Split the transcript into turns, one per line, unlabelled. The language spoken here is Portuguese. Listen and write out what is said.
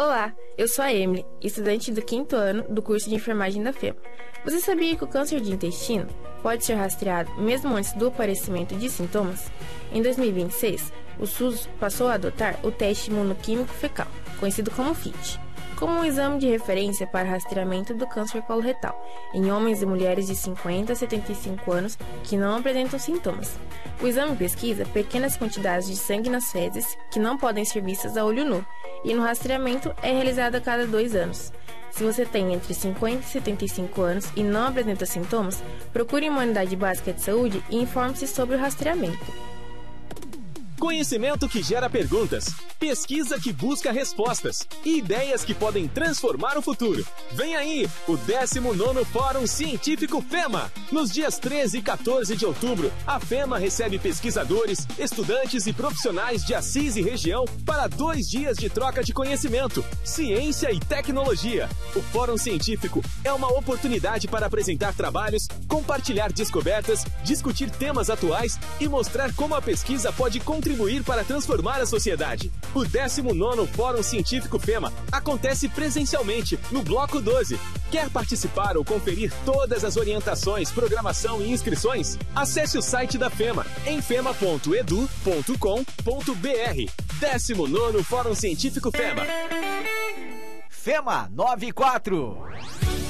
Olá, eu sou a Emily, estudante do 5º ano do curso de enfermagem da FEMA. Você sabia que o câncer de intestino pode ser rastreado mesmo antes do aparecimento de sintomas? Em 2026, o SUS passou a adotar o teste imunoquímico fecal, conhecido como FIT, como um exame de referência para rastreamento do câncer coloretal em homens e mulheres de 50 a 75 anos que não apresentam sintomas. O exame pesquisa pequenas quantidades de sangue nas fezes que não podem ser vistas a olho nu, e no rastreamento é realizado a cada 2 anos. Se você tem entre 50 e 75 anos e não apresenta sintomas, procure uma unidade básica de saúde e informe-se sobre o rastreamento.
Conhecimento que gera perguntas, pesquisa que busca respostas e ideias que podem transformar o futuro. Vem aí o 19º Fórum Científico FEMA. Nos dias 13 e 14 de outubro, a FEMA recebe pesquisadores, estudantes e profissionais de Assis e região para 2 dias de troca de conhecimento, ciência e tecnologia. O Fórum Científico é uma oportunidade para apresentar trabalhos, compartilhar descobertas, discutir temas atuais e mostrar como a pesquisa pode contribuir para transformar a sociedade. O 19º Fórum Científico FEMA acontece presencialmente no Bloco 12. Quer participar ou conferir todas as orientações, programação e inscrições? Acesse o site da FEMA em fema.edu.com.br. 19º Fórum Científico FEMA.
FEMA 94.